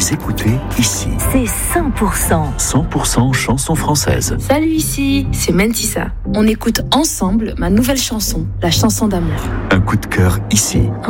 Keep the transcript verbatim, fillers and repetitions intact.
Vous écoutez ici. C'est cent pour cent. cent pour cent chansons françaises. Salut, ici, c'est Mentissa. On écoute ensemble ma nouvelle chanson, la chanson d'amour. Un coup de cœur ici.